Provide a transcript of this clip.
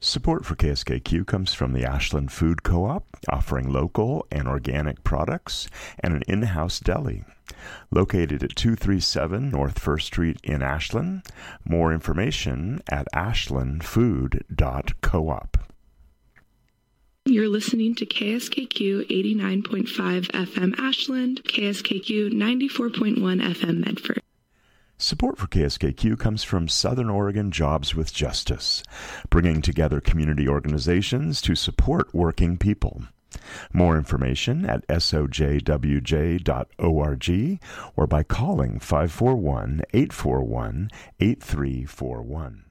Support for KSKQ comes from the Ashland Food Co-op, offering local and organic products and an in-house deli. Located at 237 North 1st Street in Ashland. More information at ashlandfood.coop. You're listening to KSKQ 89.5 FM Ashland, KSKQ 94.1 FM Medford. Support for KSKQ comes from Southern Oregon Jobs with Justice, bringing together community organizations to support working people. More information at sojwj.org or by calling 541-841-8341.